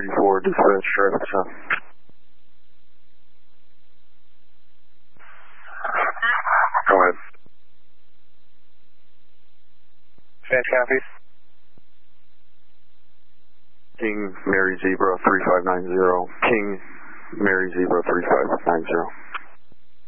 34, dispatch traffic stop. Go ahead. Dispatch copies. King Mary Zebra 3590. King Mary Zebra 3590.